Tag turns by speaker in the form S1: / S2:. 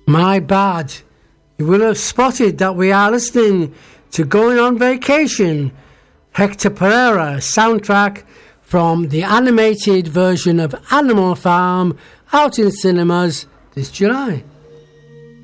S1: My bad. You will have spotted that we are listening to Going on Vacation, Hector Pereira soundtrack from the animated version of Animal Farm out in cinemas this July.